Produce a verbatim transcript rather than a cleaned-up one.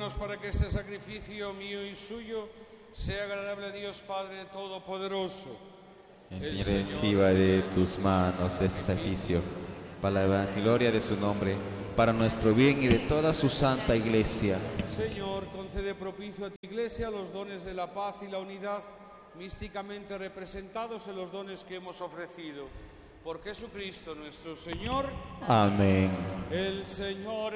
Ayúdanos para que este sacrificio mío y suyo sea agradable a Dios Padre Todopoderoso. El Señor reciba de tus manos este sacrificio, para la gloria de su nombre, para nuestro bien y de toda su santa Iglesia. Señor, concede propicio a tu Iglesia los dones de la paz y la unidad, místicamente representados en los dones que hemos ofrecido. Por Jesucristo nuestro Señor. Amén. El Señor